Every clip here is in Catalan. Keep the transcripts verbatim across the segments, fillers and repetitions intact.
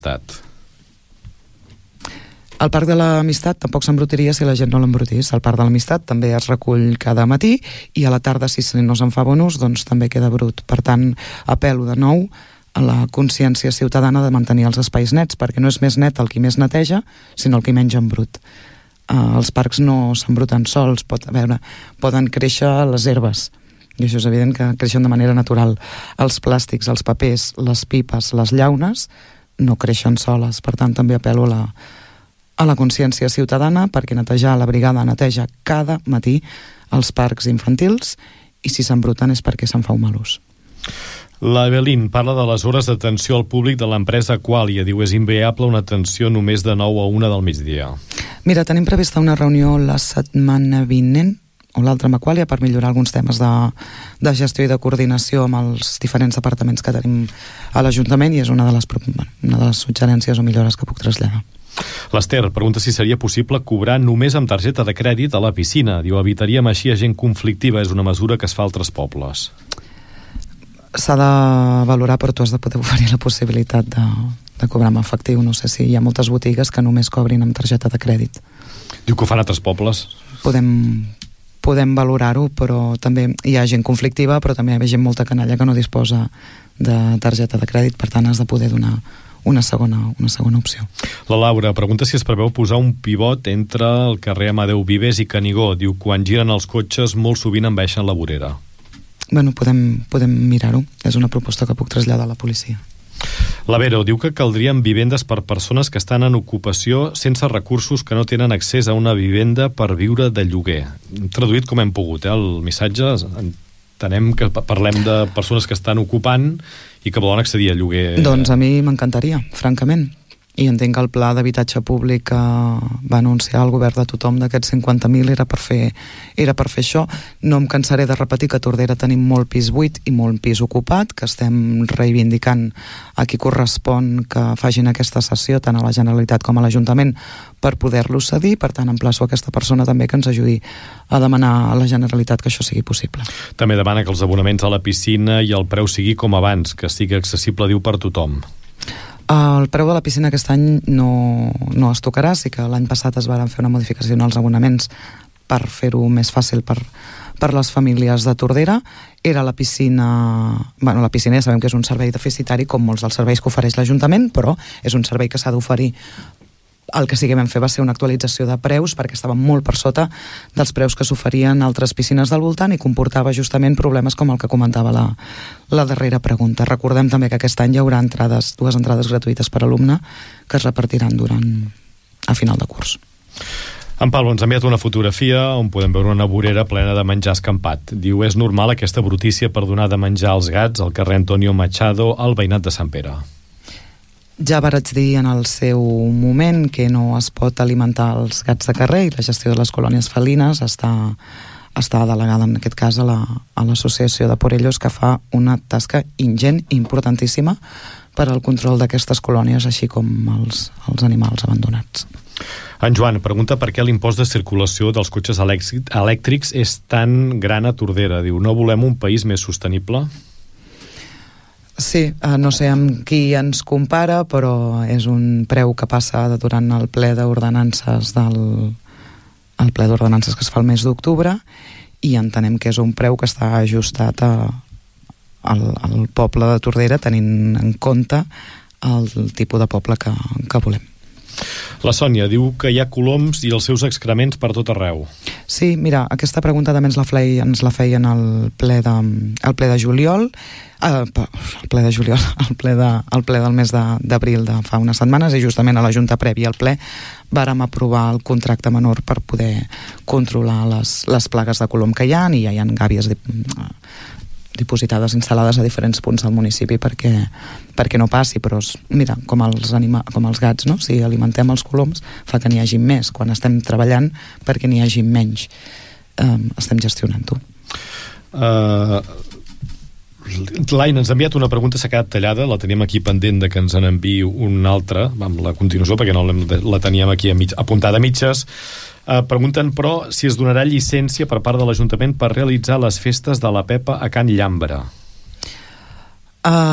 El Parc de l'Amistat tampoc s'embrutiria si la gent no l'embrutís. El Parc de l'Amistat també es recull cada matí i a la tarda, si no se'n fa bon ús, doncs també queda brut. Per tant, apel·lo de nou a la consciència ciutadana de mantenir els espais nets, perquè no és més net el qui més neteja, sinó el qui menja en brut. Uh, els parcs no s'embruten sols, pot, a veure, poden créixer les herbes, i això és evident que creixen de manera natural. Els plàstics, els papers, les pipes, les llaunes, no creixen soles. Per tant, també apel·lo a la a la consciència ciutadana, perquè netejar, la brigada neteja cada matí els parcs infantils, i si s'embruten és perquè se'n fa un mal ús. La Evelyn parla de les hores d'atenció al públic de l'empresa Qualia. Diu, és inviable una atenció només de nou a una del migdia. Mira, tenim prevista una reunió la setmana vinent, o l'altra amb Qualia, per millorar alguns temes de, de gestió i de coordinació amb els diferents departaments que tenim a l'Ajuntament, i és una de les, una de les suggerències o millores que puc traslladar. L'Ester pregunta si seria possible cobrar només amb targeta de crèdit a la piscina. Diu, evitaríem així a gent conflictiva. És una mesura que es fa a altres pobles. S'ha de valorar, però tu has de poder oferir la possibilitat de, de cobrar amb efectiu. No sé si hi ha moltes botigues que només cobrin amb targeta de crèdit. Diu que ho fan a altres pobles. Podem, podem valorar-ho, però també hi ha gent conflictiva, però també hi ha gent molta canalla que no disposa de targeta de crèdit, per tant has de poder donar una segona, una segona opció. La Laura pregunta si es preveu posar un pivot entre el carrer Amadeu Vives i Canigó. Diu, quan giren els cotxes molt sovint envaeixen la vorera. Bueno, podem, podem mirar-ho. És una proposta que puc traslladar a la policia. La Vero diu que caldrien vivendes per persones que estan en ocupació sense recursos, que no tenen accés a una vivenda per viure de lloguer. Traduït com hem pogut, eh? El missatge, entenem que parlem de persones que estan ocupant i que volen accedir a lloguer. Doncs a mi m'encantaria, francament. I entenc que el pla d'habitatge públic que va anunciar el govern de tothom d'aquests cinquanta mil era per fer era per fer això. No em cansaré de repetir que a Tordera tenim molt pis buit i molt pis ocupat, que estem reivindicant a qui correspon que facin aquesta cessió, tant a la Generalitat com a l'Ajuntament, per poder-lo cedir. Per tant, emplaço a aquesta persona també que ens ajudi a demanar a la Generalitat que això sigui possible. També demana que els abonaments a la piscina i el preu sigui com abans, que sigui accessible, diu, per tothom. El preu de la piscina aquest any no, no es tocarà. Sí que l'any passat es van fer una modificació en els abonaments per fer-ho més fàcil per, per les famílies de Tordera. Era la piscina... Bueno, la piscina ja sabem que és un servei deficitari, com molts dels serveis que ofereix l'Ajuntament, però és un servei que s'ha d'oferir. El que sí que vam fer va ser una actualització de preus, perquè estaven molt per sota dels preus que s'oferien altres piscines del voltant, i comportava justament problemes com el que comentava la, la darrera pregunta. Recordem també que aquest any hi haurà entrades, dues entrades gratuïtes per alumne que es repartiran durant a final de curs. En Pablo ens ha enviat una fotografia on podem veure una vorera plena de menjar escampat. Diu, és normal aquesta brutícia per donar de menjar als gats al carrer Antonio Machado, al veïnat de Sant Pere. Ja vaig dir en el seu moment que no es pot alimentar els gats de carrer, i la gestió de les colònies felines està, està delegada en aquest cas a la, a l'associació de Por Ellos, que fa una tasca ingent i importantíssima per al control d'aquestes colònies, així com els, els animals abandonats. En Joan pregunta per què l'impost de circulació dels cotxes elèctrics és tan gran a Tordera. Diu, no volem un país més sostenible? Sí, no sé amb qui ens compara, però és un preu que passa durant el ple d'ordenances del el ple d'ordenances que es fa el mes d'octubre, i entenem que és un preu que està ajustat a, al, al poble de Tordera, tenint en compte el tipus de poble que, que volem. La Sònia diu que hi ha coloms i els seus excrements per tot arreu. Sí, mira, aquesta pregunta també ens la feien, ens la feien al ple de, al ple de juliol, eh, el ple de juliol, el ple, de, el ple del mes de, d'abril de fa unes setmanes, i justament a la Junta prèvia al ple vàrem aprovar el contracte menor per poder controlar les, les plagues de colom que hi ha, i ja hi ha gàbies de, dipositades, instal·lades a diferents punts del municipi perquè, perquè no passi, però mira, com els, anima, com els gats, no? Si alimentem els coloms fa que n'hi hagi més, quan estem treballant perquè n'hi hagi menys. Um, estem gestionant-ho. Uh, L'Aina ens ha enviat una pregunta, s'ha quedat tallada, la teníem aquí pendent de que ens en enviï una altra, amb la continuació, perquè no la teníem aquí a mig, apuntada a mitges. Uh, pregunten, però, si es donarà llicència per part de l'Ajuntament per realitzar les festes de la Pepa a Can Llambra. Uh,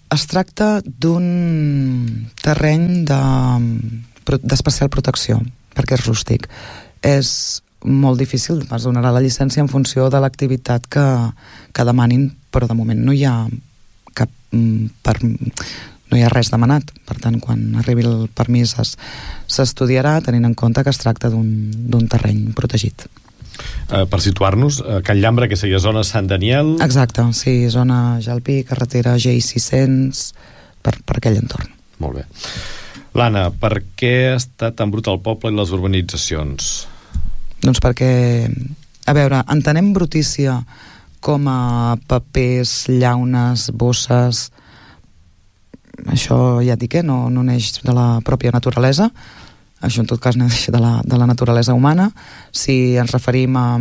Es tracta d'un terreny de, d'especial protecció, perquè és rústic. És molt difícil, es donarà la llicència en funció de l'activitat que, que demanin, però de moment no hi ha cap... Per, no hi ha res demanat. Per tant, quan arribi el permís es, s'estudiarà tenint en compte que es tracta d'un, d'un terreny protegit. Uh, per situar-nos, uh, Can Llambra, que seria zona Sant Daniel... Exacte, sí, zona Jalpí, carretera G I sis cents, per, per aquell entorn. Molt bé. L'Anna, per què està tan brut el poble i les urbanitzacions? Doncs perquè, a veure, entenem brutícia com a papers, llaunes, bosses... Això ja et dic, eh? no, no neix de la pròpia naturalesa. Això en tot cas neix de la, de la naturalesa humana. Si ens referim a,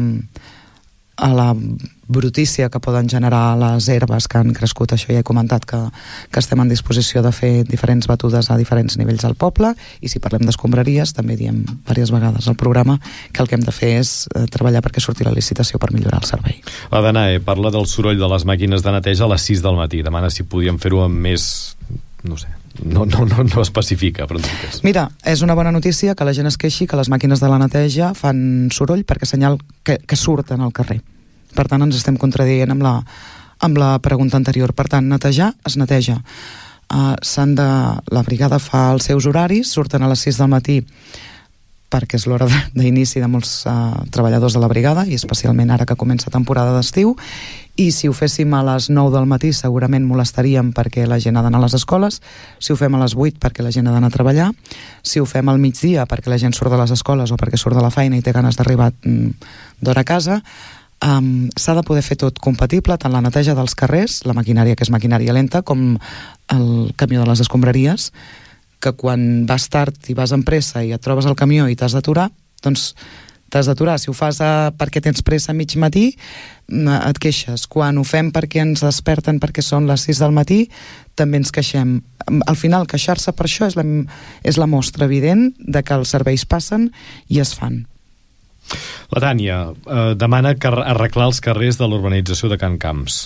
a la brutícia que poden generar les herbes que han crescut, això ja he comentat que, que estem en disposició de fer diferents batudes a diferents nivells al poble, i si parlem d'escombraries també diem diverses vegades al programa que el que hem de fer és eh, treballar perquè surti la licitació per millorar el servei. La Danae parla del soroll de les màquines de neteja a les sis del matí. Demana si podíem fer-ho amb més... no sé... No, no, no, no especifica, però entenc. Mira, és una bona notícia que la gent es queixi que les màquines de la neteja fan soroll perquè senyal que, que surten al carrer. Per tant, ens estem contradient amb la, amb la pregunta anterior. Per tant, netejar, es neteja. Uh, s'han de... La brigada fa els seus horaris, surten a les sis del matí perquè és l'hora d'inici de molts uh, treballadors de la brigada, i especialment ara que comença temporada d'estiu, i si ho féssim a les nou del matí segurament molestaríem perquè la gent ha d'anar a les escoles, si ho fem a les vuit perquè la gent ha d'anar a treballar, si ho fem al migdia perquè la gent surt de les escoles o perquè surt de la feina i té ganes d'arribar mm, d'hora a casa, um, s'ha de poder fer tot compatible, tant la neteja dels carrers, la maquinària que és maquinària lenta, com el camió de les escombraries, que quan vas tard i vas amb pressa i et trobes al camió i t'has d'aturar, doncs t'has d'aturar. Si ho fas a, perquè tens pressa a mig matí, et queixes. Quan ho fem perquè ens desperten perquè són les sis del matí, també ens queixem. Al final, queixar-se per això és la, és la mostra evident de que els serveis passen i es fan. La Tània eh, demana que arreglar els carrers de l'urbanització de Can Camps.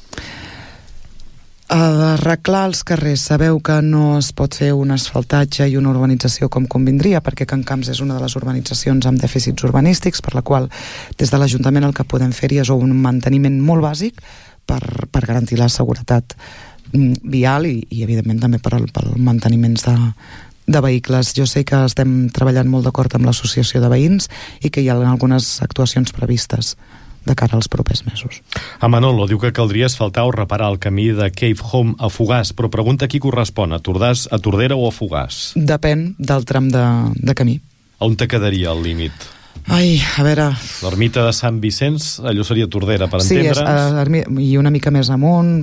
Arreglar els carrers. Sabeu que no es pot fer un asfaltatge i una urbanització com convindria, perquè Can Camps és una de les urbanitzacions amb dèficits urbanístics, per la qual des de l'Ajuntament el que podem fer-hi és un manteniment molt bàsic per, per garantir la seguretat vial i, i evidentment també per, per manteniments de, de vehicles. Jo sé que estem treballant molt d'acord amb l'associació de veïns i que hi ha algunes actuacions previstes de cara als propers mesos. A Manolo diu que caldria asfaltar o reparar el camí de Cave Home a Fogars, però pregunta qui correspon, a, Tordàs, a Tordera o a Fogars? Depèn del tram de, de camí. On te quedaria el límit? Ai, a veure... L'ermita de Sant Vicenç, allò seria Tordera, per sí, entendre'ns? Sí, i una mica més amunt.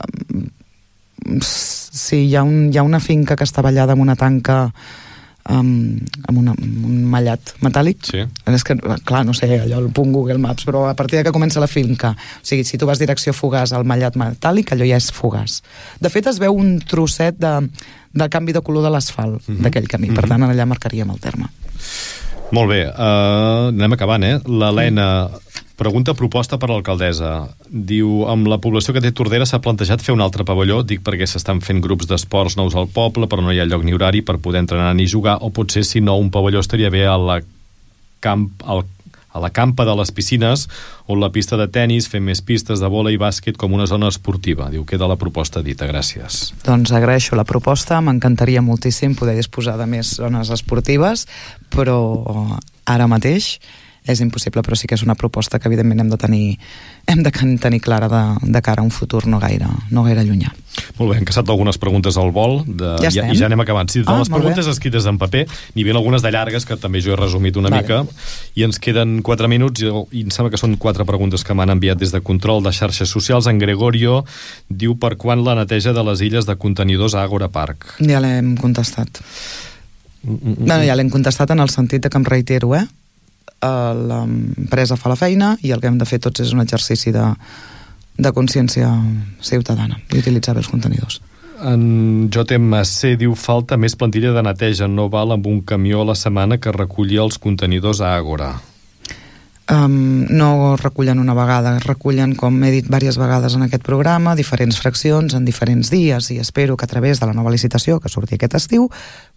Sí, hi ha, un, hi ha una finca que està ballada amb una tanca amb, amb, una, amb un mallat metàl·lic. Sí. És que, clar, no sé, allò el punt Google Maps, però a partir de que comença la finca, o sigui, si tu vas direcció Fogars al mallat metàl·lic, allò ja és Fogars. De fet, es veu un trosset de, del canvi de color de l'asfalt mm-hmm. d'aquell camí, per tant, allà marcaríem el terme. Molt bé, uh, anem acabant, eh? L'Helena pregunta proposta per l'alcaldessa. Diu, amb la població que té Tordera s'ha plantejat fer un altre pavelló, dic perquè s'estan fent grups d'esports nous al poble, però no hi ha lloc ni horari per poder entrenar ni jugar, o potser, si no, un pavelló estaria bé a la, camp, al, a la campa de les piscines, on la pista de tennis, fent més pistes de bola i bàsquet com una zona esportiva. Diu, queda la proposta dita, gràcies. Doncs agraeixo la proposta, m'encantaria moltíssim poder disposar de més zones esportives, però ara mateix és impossible, però sí que és una proposta que evidentment hem de tenir, hem de tenir clara de, de cara a un futur no gaire, no gaire llunyà. Molt bé, hem caçat algunes preguntes al vol de, ja i, i ja anem acabant. Sí, ah, les preguntes bé. Escrites en paper, n'hi havia algunes de llargues que també jo he resumit una vale. mica, i ens queden quatre minuts i, i em sembla que són quatre preguntes que m'han enviat des de Control de Xarxes Socials. En Gregorio diu per quan la neteja de les illes de contenidors a Àgora Park. Ja l'hem contestat. Mm -mm. No, ja l'hem contestat en el sentit de que em reitero, eh? L'empresa fa la feina i el que hem de fer tots és un exercici de, de consciència ciutadana i utilitzar bé els contenidors. En J M C diu falta més plantilla de neteja, no val amb un camió a la setmana que recollia els contenidors a Àgora. Um, no recullen una vegada, recullen, com he dit diverses vegades en aquest programa, diferents fraccions en diferents dies, i espero que a través de la nova licitació que surti aquest estiu